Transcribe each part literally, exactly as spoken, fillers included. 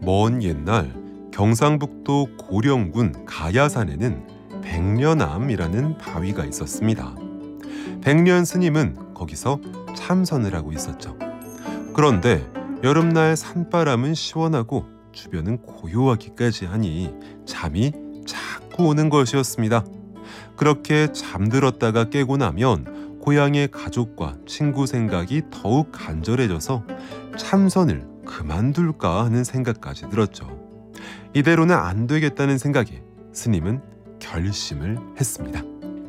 먼 옛날 경상북도 고령군 가야산에는 백년암이라는 바위가 있었습니다. 백년 스님은 거기서 참선을 하고 있었죠. 그런데 여름날 산바람은 시원하고 주변은 고요하기까지 하니 잠이 자꾸 오는 것이었습니다. 그렇게 잠들었다가 깨고 나면 고향의 가족과 친구 생각이 더욱 간절해져서 참선을 그만둘까 하는 생각까지 들었죠. 이대로는 안 되겠다는 생각에 스님은 결심을 했습니다.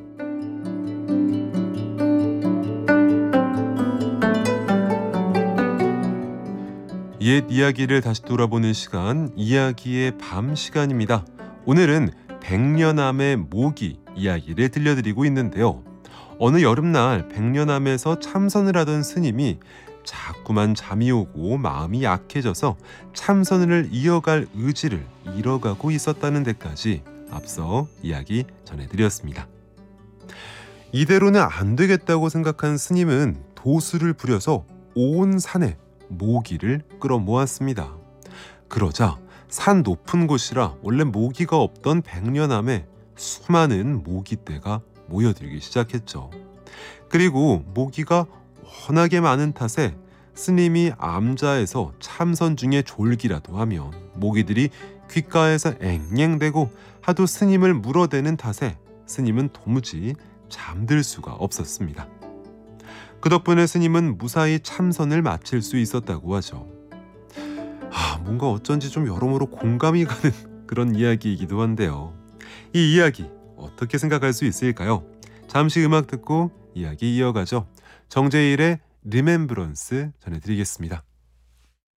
옛 이야기를 다시 돌아보는 시간, 이야기의 밤 시간입니다. 오늘은 백년암의 모기 이야기를 들려드리고 있는데요. 어느 여름날 백년암에서 참선을 하던 스님이 자꾸만 잠이 오고 마음이 약해져서 참선을 이어갈 의지를 잃어가고 있었다는 데까지 앞서 이야기 전해드렸습니다. 이대로는 안 되겠다고 생각한 스님은 도수를 부려서 온 산에 모기를 끌어모았습니다. 그러자 산 높은 곳이라 원래 모기가 없던 백년암에 수많은 모기떼가 모여들기 시작했죠. 그리고 모기가 워낙에 많은 탓에 스님이 암자에서 참선 중에 졸기라도 하면 모기들이 귓가에서 앵앵대고 하도 스님을 물어대는 탓에 스님은 도무지 잠들 수가 없었습니다. 그 덕분에 스님은 무사히 참선을 마칠 수 있었다고 하죠. 아, 뭔가 어쩐지 좀 여러모로 공감이 가는 그런 이야기이기도 한데요. 이 이야기 어떻게 생각할 수 있을까요? 잠시 음악 듣고 이야기 이어가죠. 정재일의 리멤브런스 전해드리겠습니다.